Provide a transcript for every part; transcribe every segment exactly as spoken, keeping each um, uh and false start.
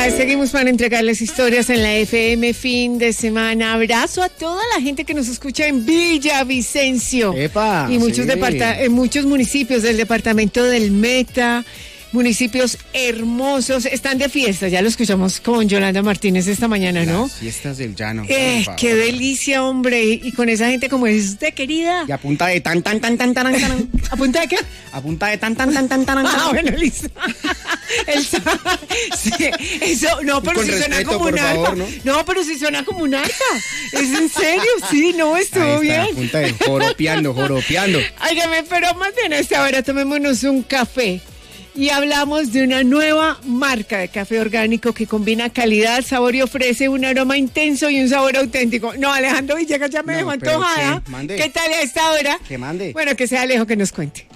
Ah, seguimos para entregarles historias en la F M fin de semana. Abrazo a toda la gente que nos escucha en Villavicencio. ¡Epa! Y muchos, Sí. departa- en muchos municipios del departamento del Meta. Municipios hermosos, están de fiesta, ya lo escuchamos con Yolanda Martínez esta mañana, ¿no? Las fiestas del llano. Eh, por favor. qué delicia, hombre, y con esa gente como es de querida. Y a punta de tan, tan, tan, tan, tan, tan. ¿A punta de qué? A punta de tan, tan, tan, tan, tan. Ah, bueno, listo. El sa- sí, eso, no, pero con si suena respeto, como un por arpa. favor, ¿no? ¿no? pero si suena como un arpa. Es en serio, sí, no, estuvo Ahí está, bien. a punta de joropeando, joropeando. Óigame, pero más bien a esta hora tomémonos un café. Y hablamos de una nueva marca de café orgánico que combina calidad, sabor y ofrece un aroma intenso y un sabor auténtico. No, Alejandro Villegas ya me No, dejó pero antojada. ¿qué? Mande. ¿Qué tal a esta hora? Que mande. Bueno, que sea Alejo que nos cuente.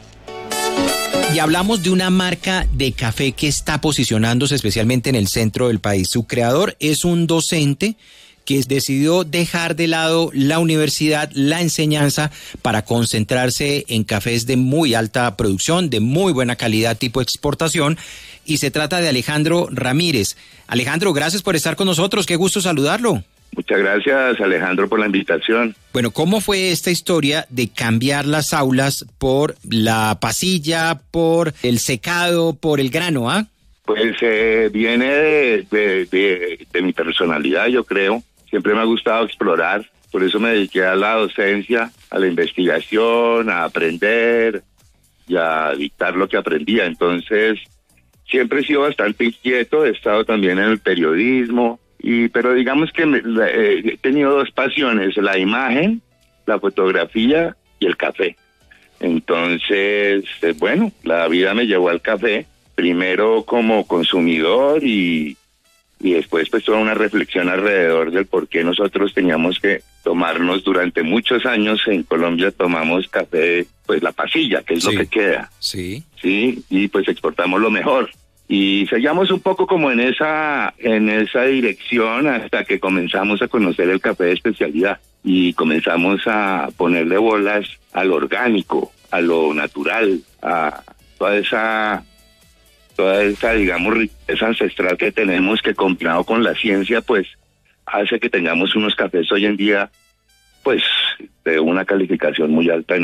Y hablamos de una marca de café que está posicionándose especialmente en el centro del país. Su creador es un docente que decidió dejar de lado la universidad, la enseñanza, para concentrarse en cafés de muy alta producción, de muy buena calidad tipo exportación, y se trata de Alejandro Ramírez. Alejandro, gracias por estar con nosotros, qué gusto saludarlo. Muchas gracias, Alejandro, por la invitación. Bueno, ¿cómo fue esta historia de cambiar las aulas por la pasilla, por el secado, por el grano, ah? Pues eh, viene de, de, de, de mi personalidad, yo creo. Siempre me ha gustado explorar, por eso me dediqué a la docencia, a la investigación, a aprender y a dictar lo que aprendía. Entonces, siempre he sido bastante inquieto, he estado también en el periodismo, y pero digamos que me, eh, he tenido dos pasiones, la imagen, la fotografía y el café. Entonces, eh, bueno, la vida me llevó al café, primero como consumidor y... y después pues toda una reflexión alrededor del por qué nosotros teníamos que tomarnos durante muchos años en Colombia tomamos café, pues la pasilla, que es Sí. lo que queda, Sí. sí, y pues exportamos lo mejor. Y seguíamos un poco como en esa en esa dirección hasta que comenzamos a conocer el café de especialidad y comenzamos a ponerle bolas al orgánico, a lo natural, a toda esa toda esa, digamos, riqueza ancestral que tenemos, que combinado con la ciencia, pues, hace que tengamos unos cafés hoy en día, pues, de una calificación muy alta en